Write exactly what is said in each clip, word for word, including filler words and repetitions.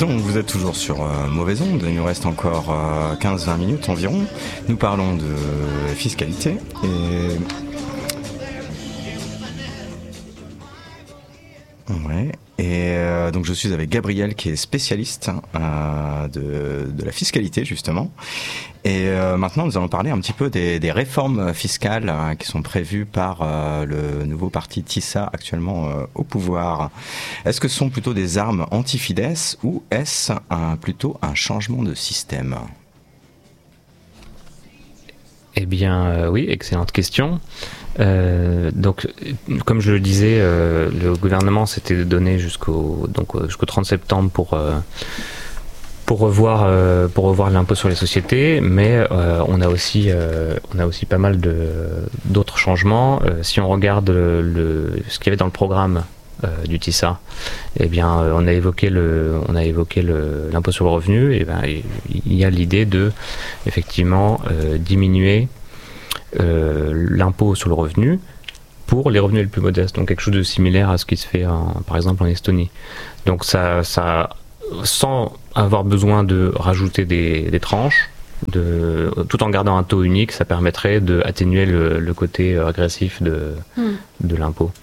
Donc vous êtes toujours sur euh, Mauvaise Onde, il nous reste encore euh, quinze à vingt minutes environ. Nous parlons de fiscalité et... Ouais. Et euh, donc je suis avec Gabriel qui est spécialiste euh, de, de la fiscalité justement. Et euh, maintenant nous allons parler un petit peu des, des réformes fiscales euh, qui sont prévues par euh, le nouveau parti TISA actuellement euh, au pouvoir. Est-ce que ce sont plutôt des armes anti-Fidesz ou est-ce un, plutôt un changement de système ? Eh bien euh, oui, excellente question. Euh, donc, comme je le disais, euh, le gouvernement s'était donné jusqu'au donc jusqu'au trente septembre pour euh, pour revoir euh, pour revoir l'impôt sur les sociétés, mais euh, on a aussi euh, on a aussi pas mal de d'autres changements. Euh, si on regarde le, le ce qu'il y avait dans le programme euh, du TISA, eh bien, euh, on a évoqué le on a évoqué le, l'impôt sur le revenu. Et ben, il y a l'idée de effectivement euh, diminuer Euh, l'impôt sur le revenu pour les revenus les plus modestes, donc quelque chose de similaire à ce qui se fait en, par exemple en Estonie. Donc ça, ça sans avoir besoin de rajouter des, des tranches, de, tout en gardant un taux unique, ça permettrait d'atténuer le, le côté agressif de, mm. de l'impôt.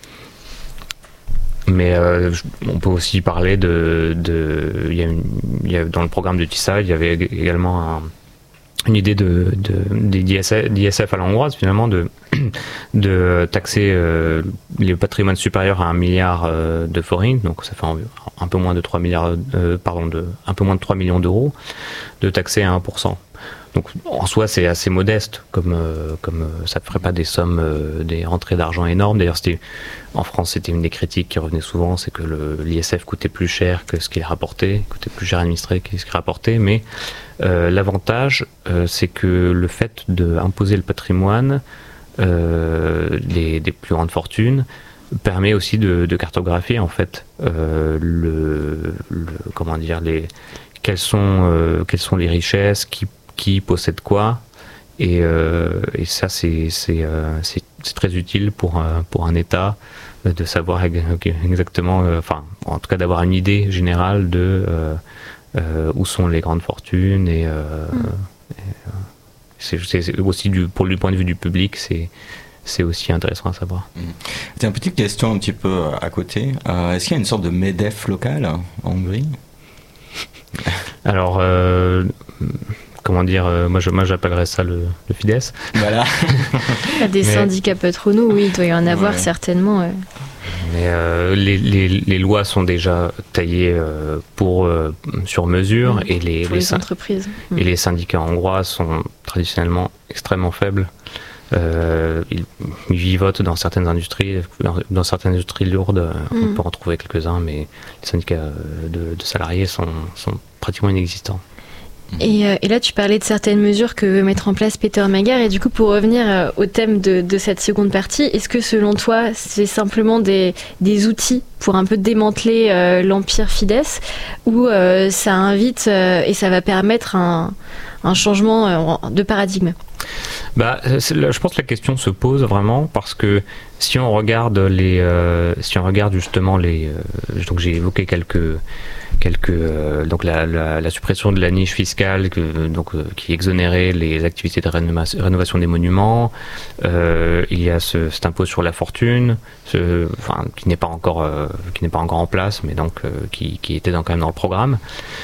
Mais euh, on peut aussi parler de, de il y a une, il y a, dans le programme de TISA, il y avait également un une idée de, de, d'I S F, d'I S F à la hongroise finalement de, de taxer euh, les patrimoines supérieurs à un milliard euh, de forints, donc ça fait un, un peu moins de trois milliards, euh, pardon, de, un peu moins de trois millions d'euros, de taxer à un pour cent. Donc en soi c'est assez modeste, comme, euh, comme euh, ça ne ferait pas des sommes, euh, des rentrées d'argent énormes. D'ailleurs c'était, en France c'était une des critiques qui revenait souvent, c'est que le, l'I S F coûtait plus cher que ce qu'il rapportait, coûtait plus cher à administrer que ce qu'il rapportait, mais euh, l'avantage euh, c'est que le fait d'imposer le patrimoine euh, des, des plus grandes fortunes permet aussi de, de cartographier en fait euh, le, le comment dire les quelles sont euh, quelles sont les richesses qui qui possède quoi, et, euh, et ça c'est, c'est, euh, c'est, c'est très utile pour, euh, pour un État euh, de savoir exactement, euh, enfin en tout cas d'avoir une idée générale de euh, euh, où sont les grandes fortunes, et, euh, mmh. et euh, c'est, c'est aussi du, pour le point de vue du public, c'est, c'est aussi intéressant à savoir. Mmh. C'est une petite question un petit peu à côté, euh, est-ce qu'il y a une sorte de MEDEF local en Hongrie ? Alors euh, comment dire, euh, moi, je, moi j'appellerais ça le, le Fidesz. Voilà. Il y a des mais, syndicats patronaux, oui, il doit y en avoir ouais. certainement. Ouais. Mais euh, les, les, les lois sont déjà taillées euh, pour, euh, sur mesure, mmh, et, les, pour les, les entreprises. Mmh. Et les syndicats hongrois sont traditionnellement extrêmement faibles. Euh, ils, ils vivotent dans certaines industries, dans, dans certaines industries lourdes, mmh. on peut en trouver quelques-uns, mais les syndicats de, de salariés sont, sont pratiquement inexistants. Et, euh, et là, tu parlais de certaines mesures que veut mettre en place Peter Magyar. Et du coup, pour revenir euh, au thème de, de cette seconde partie, est-ce que selon toi, c'est simplement des, des outils pour un peu démanteler euh, l'empire Fidesz, ou euh, ça invite euh, et ça va permettre un, un changement euh, de paradigme ? Bah, je pense que la question se pose vraiment parce que si on regarde les, euh, si on regarde justement les, euh, donc j'ai évoqué quelques quelques euh, donc la, la, la suppression de la niche fiscale que, donc euh, qui exonérait les activités de rénovation, rénovation des monuments. Euh, il y a ce, cet impôt sur la fortune, ce, enfin qui n'est pas encore euh, qui n'est pas encore en place, mais donc euh, qui, qui était dans, quand même dans le programme.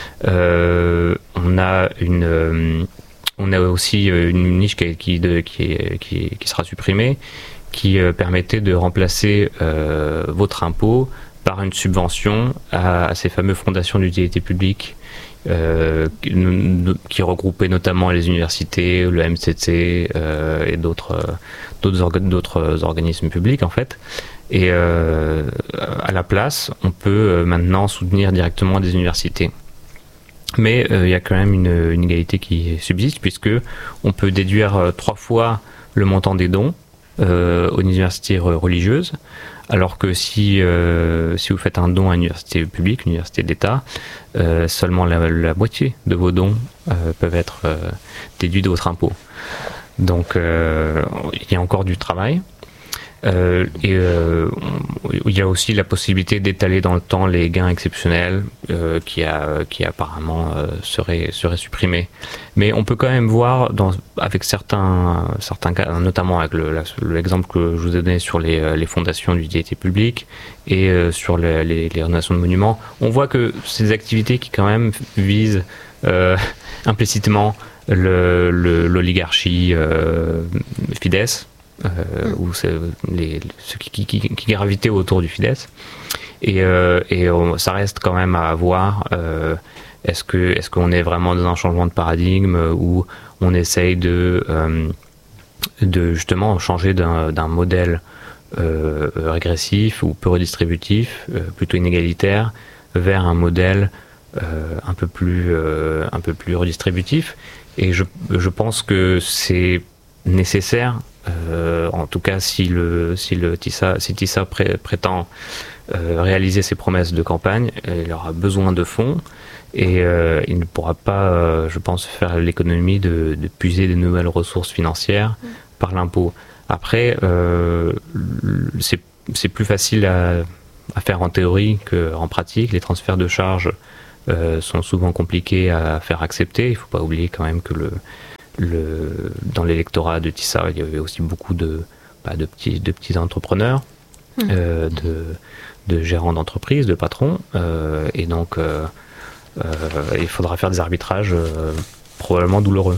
Euh, on a une euh, on a aussi une niche qui qui, de, qui, est, qui, qui sera supprimée, qui euh, permettait de remplacer euh, votre impôt par une subvention à, à ces fameuses fondations d'utilité publique euh, qui, qui regroupaient notamment les universités, le M C C euh, et d'autres, euh, d'autres, orga- d'autres organismes publics en fait. Et euh, à la place, on peut maintenant soutenir directement des universités. Mais il euh, y a quand même une, une égalité qui subsiste, puisque on peut déduire euh, trois fois le montant des dons euh, aux universités religieuses, alors que si, euh, si vous faites un don à une université publique, une université d'État, euh, seulement la, la moitié de vos dons euh, peuvent être euh, déduits de votre impôt. Donc euh, il y a encore du travail. Euh, et euh, il y a aussi la possibilité d'étaler dans le temps les gains exceptionnels euh, qui, a, qui apparemment euh, seraient, seraient supprimés. Mais on peut quand même voir dans, avec certains, certains cas, notamment avec le, la, l'exemple que je vous ai donné sur les, les fondations d'utilité publique et euh, sur les, les, les rénovations de monuments, on voit que ces activités qui quand même visent euh, implicitement le, le, l'oligarchie euh, Fidesz, Euh, mmh. ou c'est les, ceux qui, qui, qui gravitaient autour du Fidesz, et, euh, et on, ça reste quand même à voir. Euh, est-ce que est-ce qu'on est vraiment dans un changement de paradigme où on essaye de euh, de justement changer d'un, d'un modèle euh, régressif ou peu redistributif, euh, plutôt inégalitaire, vers un modèle euh, un peu plus euh, un peu plus redistributif. Et je je pense que c'est nécessaire. Euh, en tout cas, si le si le Tissa si Tissa pré, prétend euh, réaliser ses promesses de campagne, il aura besoin de fonds et euh, il ne pourra pas, euh, je pense, faire l'économie de, de puiser des nouvelles ressources financières mmh. par l'impôt. Après, euh, c'est c'est plus facile à, à faire en théorie qu'en pratique. Les transferts de charges euh, sont souvent compliqués à faire accepter. Il ne faut pas oublier quand même que le Le, dans l'électorat de Tissa, il y avait aussi beaucoup de, bah, de, petits, de petits entrepreneurs, mmh. euh, de, de gérants d'entreprises, de patrons, euh, et donc euh, euh, il faudra faire des arbitrages euh, probablement douloureux.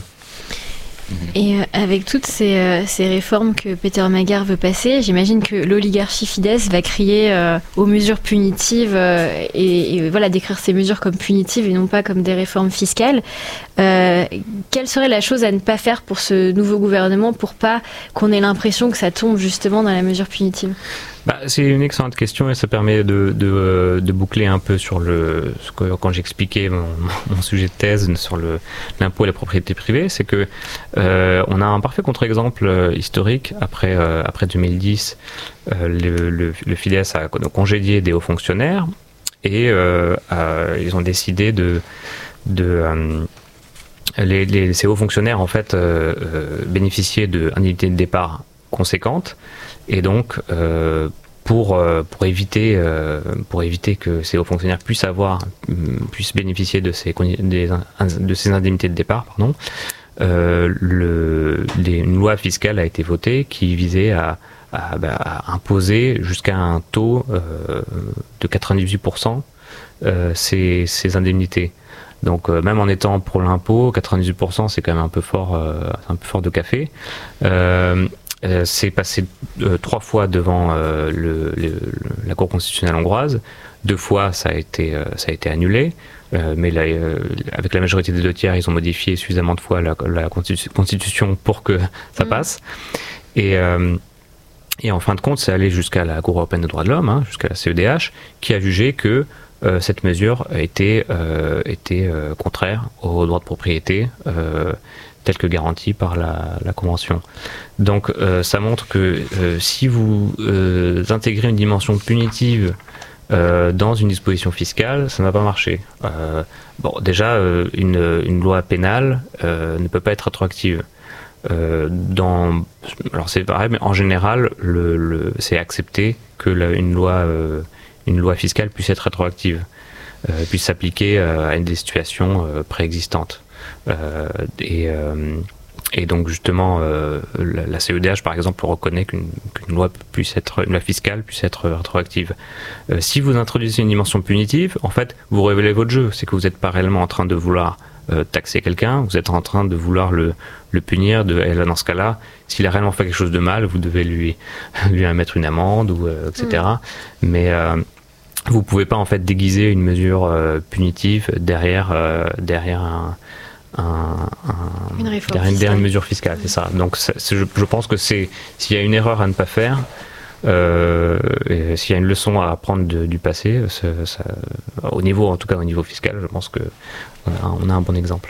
Et euh, avec toutes ces, euh, ces réformes que Peter Magar veut passer, j'imagine que l'oligarchie Fidesz va crier euh, aux mesures punitives euh, et, et voilà, décrire ces mesures comme punitives et non pas comme des réformes fiscales. Euh, quelle serait la chose à ne pas faire pour ce nouveau gouvernement pour pas qu'on ait l'impression que ça tombe justement dans la mesure punitive ? Bah, c'est une excellente question et ça permet de, de, de boucler un peu sur le ce que, quand j'expliquais mon, mon sujet de thèse sur le, l'impôt et la propriété privée, c'est que euh, on a un parfait contre-exemple euh, historique après euh, après deux mille dix, euh, le, le, le Fidesz a congédié des hauts fonctionnaires et euh, a, ils ont décidé de de euh, les, les, ces hauts fonctionnaires en fait euh, euh, bénéficiaient d'indemnités de départ conséquentes. Et donc, euh, pour, euh, pour, éviter, euh, pour éviter que ces hauts fonctionnaires puissent, avoir, puissent bénéficier de ces, des, de ces indemnités de départ, pardon, euh, le, les, une loi fiscale a été votée qui visait à, à, bah, à imposer jusqu'à un taux euh, de quatre-vingt-dix-huit pour cent euh, ces, ces indemnités. Donc euh, même en étant pour l'impôt, quatre-vingt-dix-huit pour cent c'est quand même un peu fort, euh, un peu fort de café. Euh, Euh, c'est passé euh, trois fois devant euh, le, le, la Cour constitutionnelle hongroise. Deux fois, ça a été, euh, ça a été annulé. Euh, mais là, euh, avec la majorité des deux tiers, ils ont modifié suffisamment de fois la, la Constitution pour que ça mmh. passe. Et, euh, et en fin de compte, c'est allé jusqu'à la Cour européenne des droits de l'homme, hein, jusqu'à la C E D H, qui a jugé que euh, cette mesure était, euh, était euh, contraire au droit de propriété euh, tel que garanti par la, la Convention. Donc euh, ça montre que euh, si vous euh, intégrez une dimension punitive euh, dans une disposition fiscale, ça ne va pas marcher. Euh, bon, déjà, euh, une, une loi pénale euh, ne peut pas être rétroactive. Euh, dans, alors c'est pareil, mais en général, le, le, c'est accepté que la, une, loi, euh, une loi fiscale puisse être rétroactive, euh, puisse s'appliquer euh, à des situations euh, préexistantes. Euh, et, euh, et donc justement euh, la, la C E D H par exemple reconnaît qu'une, qu'une loi puisse être, une loi fiscale puisse être rétroactive. Euh, si vous introduisez une dimension punitive, en fait vous révélez votre jeu, c'est que vous n'êtes pas réellement en train de vouloir euh, taxer quelqu'un, vous êtes en train de vouloir le, le punir, de, et là, dans ce cas-là, s'il a réellement fait quelque chose de mal, vous devez lui, lui mettre une amende ou euh, et cetera. Mmh. Mais euh, vous pouvez pas en fait déguiser une mesure euh, punitive derrière euh, derrière un Un, un, une réforme derrière, derrière une mesure fiscale, c'est ça. Donc c'est, c'est, je, je pense que c'est s'il y a une erreur à ne pas faire, euh, et s'il y a une leçon à apprendre de, du passé, ça, ça, au niveau, en tout cas au niveau fiscal, je pense que on a, on a un bon exemple.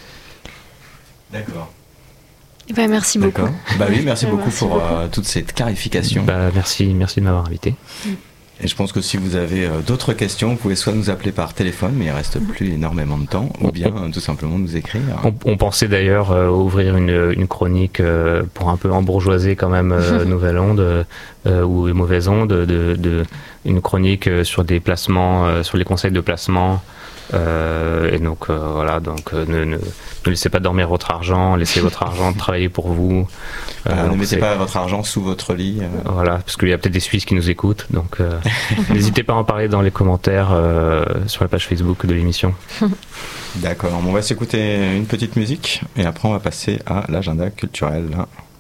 D'accord. Bah, merci beaucoup. D'accord. Bah oui, merci beaucoup merci pour beaucoup. Euh, toute cette clarification. Bah, merci, merci de m'avoir invité. Mm. Et je pense que si vous avez euh, d'autres questions, vous pouvez soit nous appeler par téléphone, mais il reste plus énormément de temps, ou bien euh, tout simplement nous écrire. On, on pensait d'ailleurs euh, ouvrir une, une chronique euh, pour un peu embourgeoiser quand même euh, Nouvelle Onde euh, ou Mauvaise Onde, de, de, de, une chronique euh, sur des placements, euh, sur les conseils de placement. Euh, et donc euh, voilà, donc euh, ne, ne, ne laissez pas dormir votre argent, laissez votre argent travailler pour vous. Euh, euh, ne mettez pas votre argent sous votre lit. Euh. Voilà, parce qu'il y a peut-être des Suisses qui nous écoutent, donc euh, n'hésitez pas à en parler dans les commentaires euh, sur la page Facebook de l'émission. D'accord, on va s'écouter une petite musique et après on va passer à l'agenda culturel.